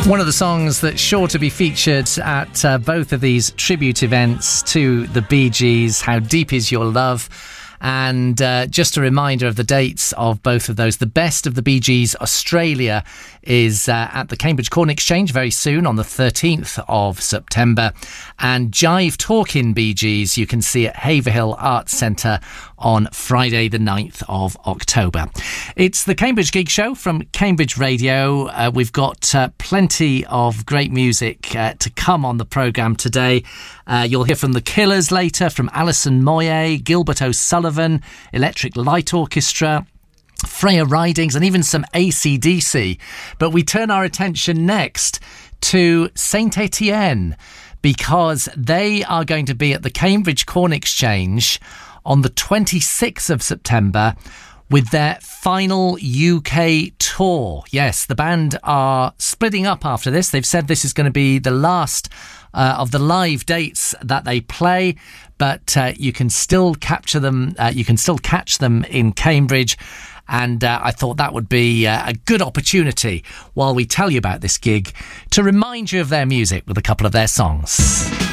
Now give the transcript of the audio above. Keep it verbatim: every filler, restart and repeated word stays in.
One of the songs that's sure to be featured at uh, both of these tribute events to the Bee Gees, How Deep Is Your Love? And uh, just a reminder of the dates of both of those. The Best of the Bee Gees Australia is uh, at the Cambridge Corn Exchange very soon on the thirteenth of September. And Jive Talkin' Bee Gees you can see at Haverhill Arts Centre on Friday the ninth of October. It's the Cambridge Gig Show from Cambridge Radio. Uh, we've got uh, plenty of great music uh, to come on the programme today. Uh, you'll hear from The Killers later, from Alison Moyet, Gilbert O'Sullivan, Electric Light Orchestra, Freya Ridings, and even some A C D C. But we turn our attention next to Saint Etienne, because they are going to be at the Cambridge Corn Exchange on the twenty-sixth of September with their final U K tour. Yes, the band are splitting up after this. They've said this is going to be the last uh, of the live dates that they play, but uh, you can still capture them. Uh, you can still catch them in Cambridge. And uh, I thought that would be uh, a good opportunity while we tell you about this gig to remind you of their music with a couple of their songs.